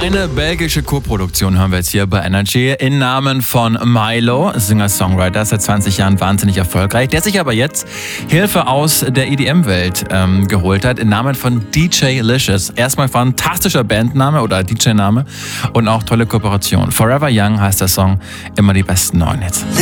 Eine belgische Co-Produktion hören wir jetzt hier bei Energy im Namen von Milo, Singer-Songwriter, seit 20 Jahren wahnsinnig erfolgreich, der sich aber jetzt Hilfe aus der EDM-Welt geholt hat, im Namen von DJ Licious. Erstmal fantastischer Bandname oder DJ-Name und auch tolle Kooperation. Forever Young heißt der Song, immer die besten neuen Hits.